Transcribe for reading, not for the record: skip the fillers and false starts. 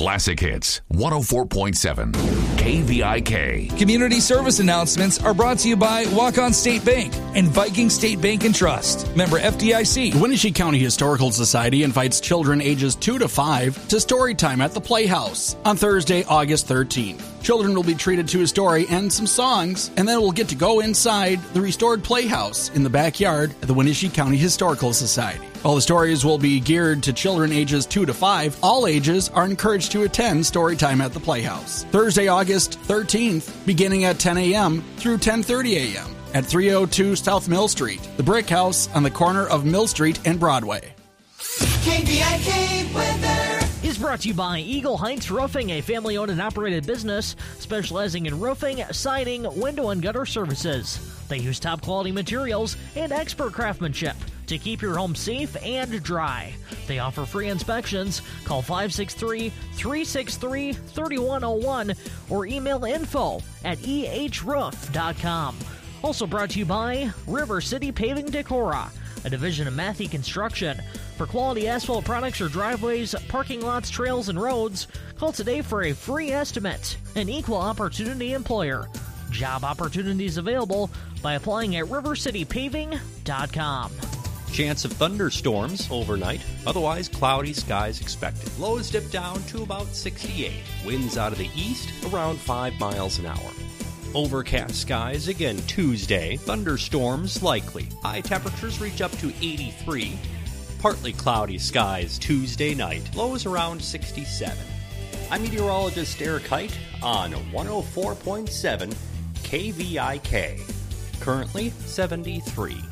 Classic Hits 104.7 KVIK. Community service announcements are brought to you by Walk-On State Bank and Viking State Bank and Trust. Member FDIC. The Wenatchee County Historical Society invites children ages 2 to 5 to story time at the Playhouse on Thursday, August 13th. Children will be treated to a story and some songs, and then will get to go inside the restored Playhouse in the backyard at the Wenatchee County Historical Society. All the stories will be geared to children ages 2 to 5. All ages are encouraged to attend story time at the Playhouse. Thursday, August 13th, beginning at 10 a.m. through 10:30 a.m. at 302 South Mill Street, the Brick House on the corner of Mill Street and Broadway. KVIK weather is brought to you by Eagle Heights Roofing, a family-owned and operated business specializing in roofing, siding, window, and gutter services. They use top-quality materials and expert craftsmanship to keep your home safe and dry. They offer free inspections. Call 563-363-3101 or email info@ehroof.com. Also brought to you by River City Paving Decorah, a division of Matthey Construction. For quality asphalt products or driveways, parking lots, trails, and roads, call today for a free estimate. An equal opportunity employer. Job opportunities available by applying at rivercitypaving.com. Chance of thunderstorms overnight. Otherwise, cloudy skies expected. Lows dip down to about 68. Winds out of the east around 5 miles an hour. Overcast skies again Tuesday. Thunderstorms likely. High temperatures reach up to 83. Partly cloudy skies Tuesday night. Lows around 67. I'm meteorologist Eric Height on 104.7 KVIK. Currently 73.